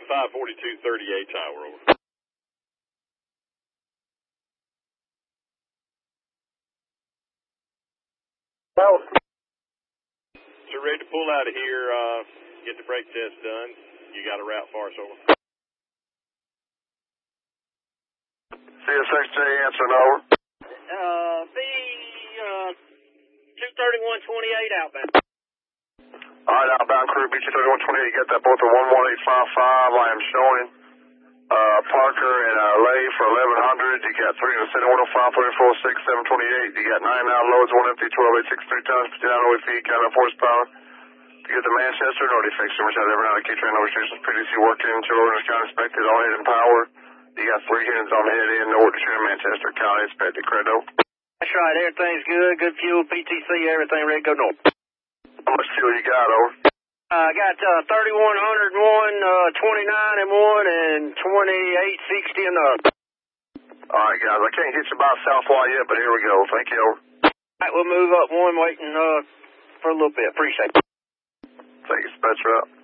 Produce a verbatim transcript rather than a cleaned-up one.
five forty-two thirty-eight tower, over. Well, So ready to pull out of here, uh, get the brake test done. You got a route for us, over. C S X J answering, over. Uh, B, uh, two thirty-one twenty-eight outbound. All right, outbound crew, B two thirty-one twenty-eight, get that both at one one eight five five. I am showing uh, Parker and uh, Lay for eleven hundred. You got three in the center, one oh five, thirty-four, six, seven twenty-eight. You got nine out loads, one empty, twelve, eight, six, three tons, fifty-nine away feet, count of horsepower. You get the Manchester, no defects, so much out every night. Keep train no restrictions, P D C working, two orders, count inspected, all head and power. You got three hens on the head in, no order, train Manchester, count inspected, credo. That's right, everything's good, good fuel, P T C, everything ready to go north. How much fuel you got, over? I uh, got uh, thirty-one oh one, uh, twenty-nine and one, and twenty-eight sixty and the other. All right, guys, I can't get you by Southwide yet, but here we go. Thank you, over. All right, we'll move up one, waiting uh, for a little bit. Appreciate it. Take your dispatcher out.